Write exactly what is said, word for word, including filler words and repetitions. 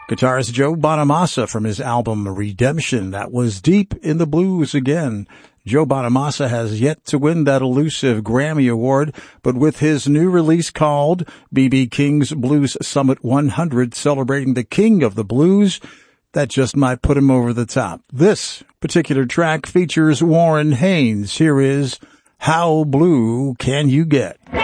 Guitarist Joe Bonamassa from his album Redemption. That was Deep in the Blues again. Joe Bonamassa has yet to win that elusive Grammy Award, but with his new release called B B King's Blues Summit one hundred, celebrating the king of the blues, that just might put him over the top. This particular track features Warren Haynes. Here is How Blue Can You Get?